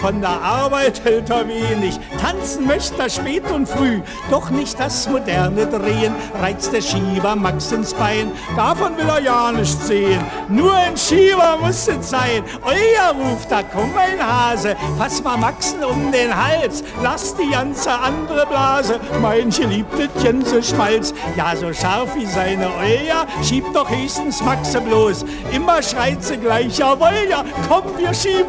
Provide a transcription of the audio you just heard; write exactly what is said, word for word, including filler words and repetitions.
Von der Arbeit hält er wenig, tanzen möchte er spät und früh. Doch nicht das moderne Drehen reizt der Schieber Max ins Bein. Davon will er ja nicht sehen, nur ein Schieber muss es sein. Euer ruft, da komm mein Hase, fass mal Maxen um den Hals. Lass die ganze andere Blase, mein geliebtes Gänseschmalz. Ja, so scharf wie seine Euer, schiebt doch höchstens Maxe bloß. Immer schreit sie gleich, jawohl, ja, komm, wir schieben